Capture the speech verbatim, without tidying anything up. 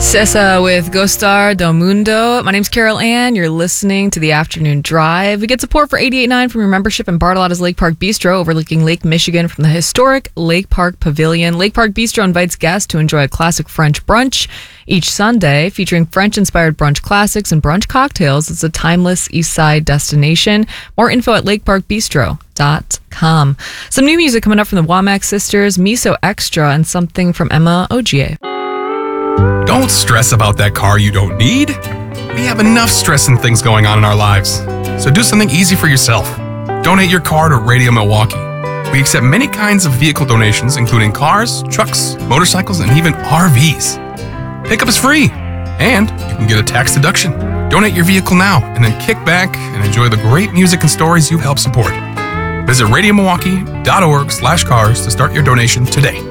Cessa with Gostar do Mundo. My name's Carol Ann. You're listening to The Afternoon Drive. We get support for eighty-eight point nine from your membership in Bartolotta's Lake Park Bistro, overlooking Lake Michigan from the historic Lake Park Pavilion. Lake Park Bistro invites guests to enjoy a classic French brunch each Sunday, featuring French-inspired brunch classics and brunch cocktails. It's a timeless East Side destination. More info at lake park bistro dot com. Some new music coming up from the Womack Sisters, Miso Extra, and something from Emma Ogier. Don't stress about that car you don't need. We have enough stress and things going on in our lives. So do something easy for yourself. Donate your car to Radio Milwaukee. We accept many kinds of vehicle donations, including cars, trucks, motorcycles, and even R Vs. Pickup is free, and you can get a tax deduction. Donate your vehicle now, and then kick back and enjoy the great music and stories you help support. Visit radio milwaukee dot org slash cars to start your donation today.